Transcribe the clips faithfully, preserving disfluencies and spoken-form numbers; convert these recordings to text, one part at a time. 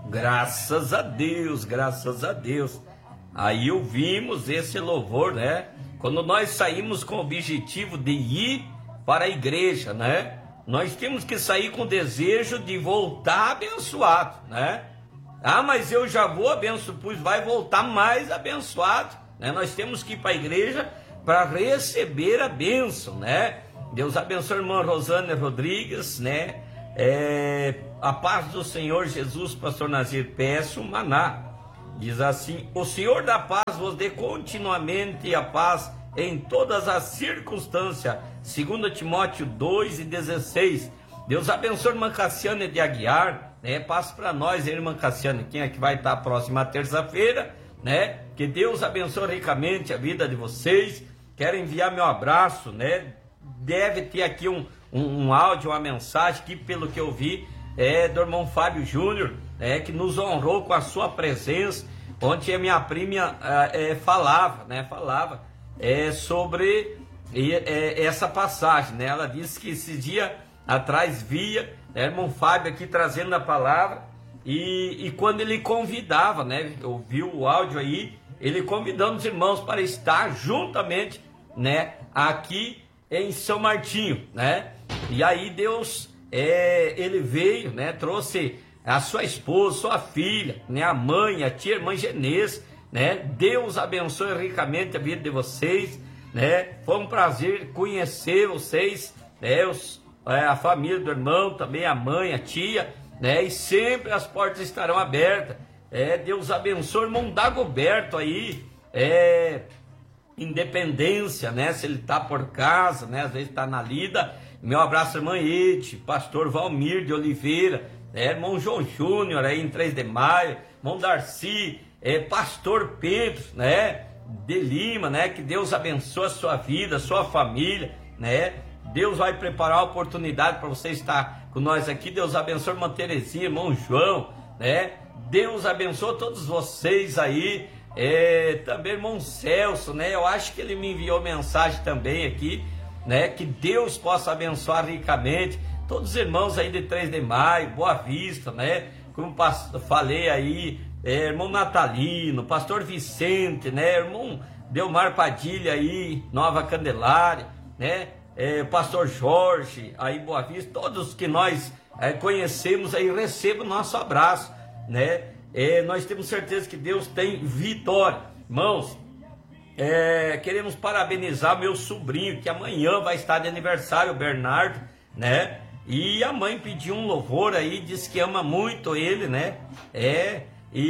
Graças a Deus, graças a Deus. Aí ouvimos esse louvor, né? Quando nós saímos com o objetivo de ir para a igreja, né? Nós temos que sair com o desejo de voltar abençoado, né? Ah, mas eu já vou abençoado, pois vai voltar mais abençoado, né? Nós temos que ir para a igreja para receber a bênção, né? Deus abençoe a irmã Rosânia Rodrigues, né? É, a paz do Senhor Jesus, pastor Nazir, peço maná. Diz assim: o Senhor da paz vos dê continuamente a paz em todas as circunstâncias. Segundo Timóteo dois e dezesseis. Deus abençoe a irmã Cassiane de Aguiar, né? Passa para nós, irmã Cassiane, quem é que vai estar próxima terça-feira, né? Que Deus abençoe ricamente a vida de vocês. Quero enviar meu abraço, né? Deve ter aqui um, um, um áudio, uma mensagem que, pelo que eu vi, é do irmão Fábio Júnior, é, que nos honrou com a sua presença. Ontem a minha prima é, falava, né? Falava é, sobre é, essa passagem, né? Ela disse que esse dia atrás via, né, irmão Fábio aqui trazendo a palavra, e, e quando ele convidava, né? Ouviu o áudio aí, ele convidando os irmãos para estar juntamente, né? Aqui em São Martinho, né? E aí Deus, é, ele veio, né? Trouxe a sua esposa, sua filha, né? A mãe, a tia, a irmã Genês, né? Deus abençoe ricamente a vida de vocês, né? Foi um prazer conhecer vocês, né? Os, é, a família do irmão, também a mãe, a tia, né? E sempre as portas estarão abertas. É, Deus abençoe o irmão Dagoberto aí, é... Independência, né? Se ele tá por casa, né? Às vezes tá na lida. Meu abraço, irmã Ete, pastor Valmir de Oliveira, né? Irmão João Júnior aí em três de maio, irmão Darcy, é, pastor Pedro, né? De Lima, né? Que Deus abençoe a sua vida, a sua família, né? Deus vai preparar a oportunidade para você estar com nós aqui. Deus abençoe a irmã Terezinha, irmão João, né? Deus abençoe todos vocês aí. É, também irmão Celso, né? Eu acho que ele me enviou mensagem também aqui, né? Que Deus possa abençoar ricamente todos os irmãos aí de três de maio, Boa Vista, né? Como falei aí, é, irmão Natalino, pastor Vicente, né? Irmão Delmar Padilha aí, Nova Candelária, né? É, pastor Jorge aí, Boa Vista, todos que nós é, conhecemos aí, recebam o nosso abraço, né? É, nós temos certeza que Deus tem vitória. Irmãos, é, queremos parabenizar meu sobrinho, que amanhã vai estar de aniversário, o Bernardo, né? E a mãe pediu um louvor aí, diz que ama muito ele, né? É,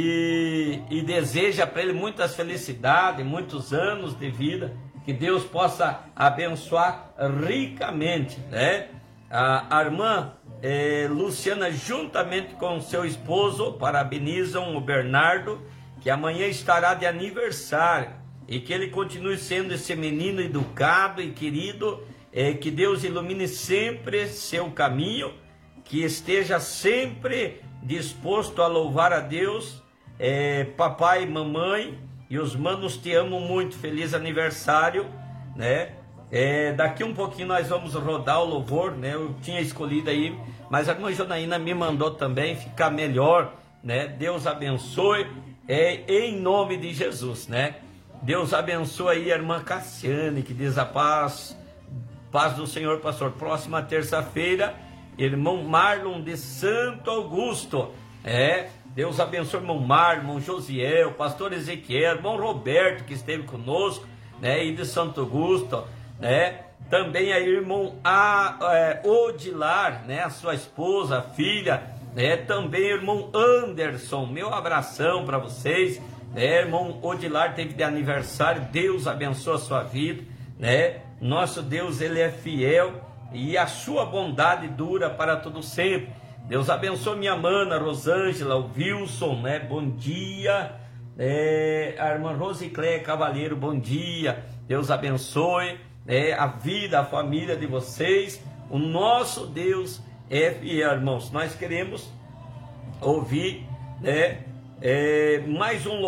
e, e deseja para ele muitas felicidades, muitos anos de vida, que Deus possa abençoar ricamente, né? A, a irmã é, Luciana, juntamente com seu esposo, parabenizam o Bernardo, que amanhã estará de aniversário, e que ele continue sendo esse menino educado e querido, é, que Deus ilumine sempre seu caminho, que esteja sempre disposto a louvar a Deus. É, papai e mamãe e os manos te amam muito, feliz aniversário, né? É, daqui um pouquinho nós vamos rodar o louvor, né? Eu tinha escolhido aí, mas a irmã Jonaína me mandou também ficar melhor, né? Deus abençoe, é, em nome de Jesus, né? Deus abençoe aí a irmã Cassiane, que diz a paz, paz do Senhor, pastor. Próxima terça-feira, irmão Marlon de Santo Augusto, é, Deus abençoe o irmão Marlon, irmão Josiel, pastor Ezequiel, irmão Roberto, que esteve conosco, né? E de Santo Augusto, né? Também aí, irmão a, é, Odilar, né? A sua esposa, a filha, né? Também irmão Anderson, meu abração para vocês, né? Irmão Odilar teve de aniversário, Deus abençoe a sua vida, né? Nosso Deus, ele é fiel e a sua bondade dura para todo sempre. Deus abençoe minha mana Rosângela, o Wilson, né? Bom dia. É, a irmã Rosicléia Cavaleiro, bom dia. Deus abençoe, é, a vida, a família de vocês. O nosso Deus é fiel, irmãos. Nós queremos ouvir, né, é, mais um